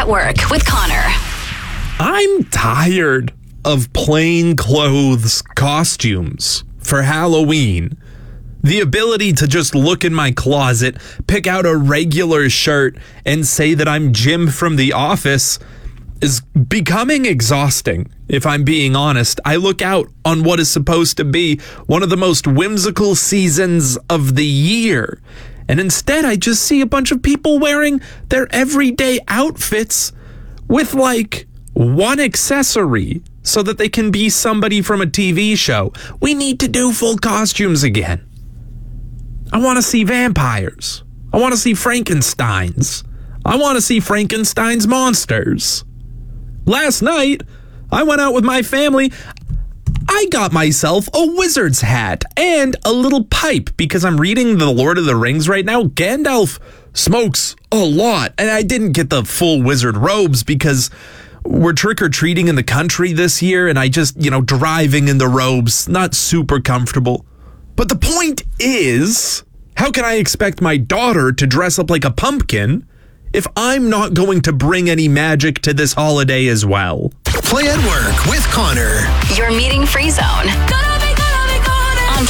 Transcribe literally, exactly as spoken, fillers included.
at Work with Connor. I'm tired of plain clothes costumes for Halloween. The ability to just look in my closet, pick out a regular shirt, and say that I'm Jim from The Office is becoming exhausting, if I'm being honest. I look out on what is supposed to be one of the most whimsical seasons of the year, and instead I just see a bunch of people wearing their everyday outfits with, like, one accessory so that they can be somebody from a T V show. We need to do full costumes again. I want to see vampires. I want to see Frankensteins. I want to see Frankenstein's monsters. Last night, I went out with my family. I got myself a wizard's hat and a little pipe because I'm reading The Lord of the Rings right now. Gandalf smokes a lot, and I didn't get the full wizard robes because we're trick-or-treating in the country this year, and I just, you know, driving in the robes, not super comfortable. But the point is, how can I expect my daughter to dress up like a pumpkin if I'm not going to bring any magic to this holiday as well? Play at Work with Connor. Your meeting free zone.